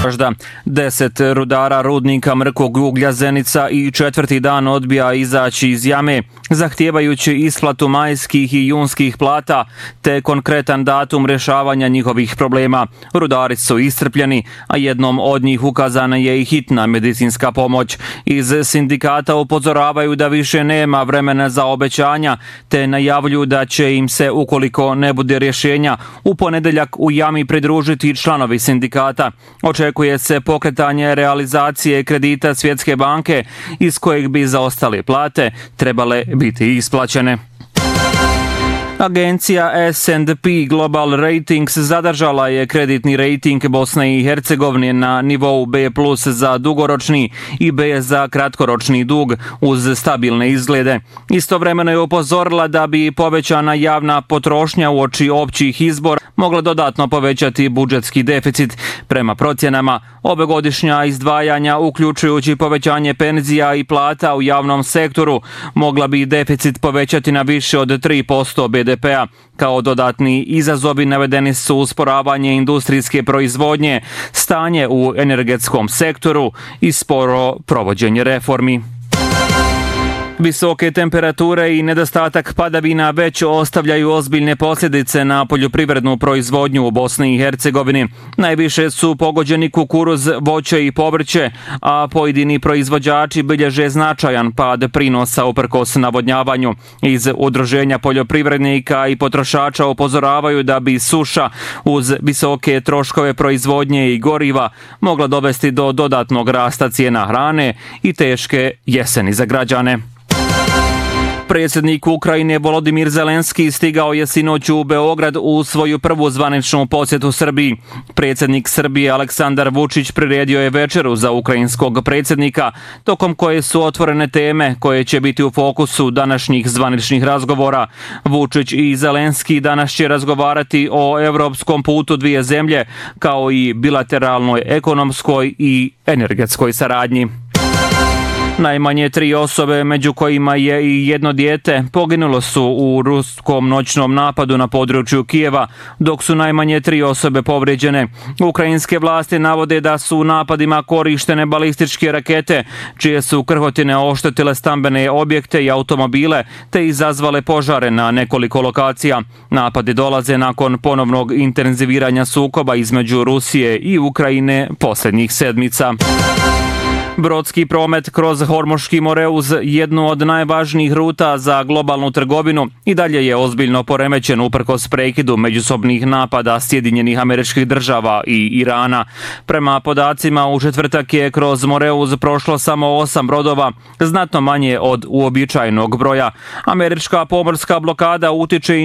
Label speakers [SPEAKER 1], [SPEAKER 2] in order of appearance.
[SPEAKER 1] 10 rudara rudnika mrkog uglja Zenica i 4. dan odbija izaći iz jame, zahtijevajući isplatu majskih i junskih plata te konkretan datum rješavanja njihovih problema. Rudari su iscrpljeni, a jednom od njih ukazana je i hitna medicinska pomoć. Iz sindikata upozoravaju da više nema vremena za obećanja, te najavljuju da će im se, ukoliko ne bude rješenja, u ponedjeljak u jami pridružiti članovi sindikata. Očekuje se pokretanje realizacije kredita Svjetske banke iz kojeg bi zaostale plate trebale biti isplaćene. Agencija S&P Global Ratings zadržala je kreditni rating Bosne i Hercegovine na nivou B+ za dugoročni i B za kratkoročni dug uz stabilne izglede. Istovremeno je upozorila da bi povećana javna potrošnja uoči općih izbora mogla dodatno povećati budžetski deficit. Prema procjenama, ovogodišnja izdvajanja, uključujući povećanje penzija i plata u javnom sektoru, mogla bi deficit povećati na više od 3% BDP-a. Kao dodatni izazovi navedeni su usporavanje industrijske proizvodnje, stanje u energetskom sektoru i sporo provođenje reformi. Visoke temperature i nedostatak padavina već ostavljaju ozbiljne posljedice na poljoprivrednu proizvodnju u Bosni i Hercegovini. Najviše su pogođeni kukuruz, voće i povrće, a pojedini proizvođači bilježe značajan pad prinosa uprkos navodnjavanju. Iz Udruženja poljoprivrednika i potrošača upozoravaju da bi suša uz visoke troškove proizvodnje i goriva mogla dovesti do dodatnog rasta cijena hrane i teške jeseni za građane. Predsjednik Ukrajine Volodimir Zelenski stigao je sinoć u Beograd u svoju prvu zvaničnu posjetu Srbiji. Predsjednik Srbije Aleksandar Vučić priredio je večeru za ukrajinskog predsjednika, tokom koje su otvorene teme koje će biti u fokusu današnjih zvaničnih razgovora. Vučić i Zelenski danas će razgovarati o evropskom putu dvije zemlje, kao i bilateralnoj ekonomskoj i energetskoj saradnji. Najmanje 3 osobe, među kojima je i jedno dijete, poginulo su u ruskom noćnom napadu na području Kijeva, dok su najmanje 3 osobe povrijeđene. Ukrajinske vlasti navode da su u napadima korištene balističke rakete, čije su krhotine oštetile stambene objekte i automobile, te izazvale požare na nekoliko lokacija. Napadi dolaze nakon ponovnog intenziviranja sukoba između Rusije i Ukrajine posljednjih sedmica. Brodski promet kroz Hormuški more uz jednu od najvažnijih ruta za globalnu trgovinu i dalje je ozbiljno poremećen uprkos prekidu međusobnih napada Sjedinjenih Američkih Država i Irana. Prema podacima, u četvrtak je kroz Moreuz prošlo samo 8 brodova, znatno manje od uobičajenog broja. Američka pomorska blokada utiče i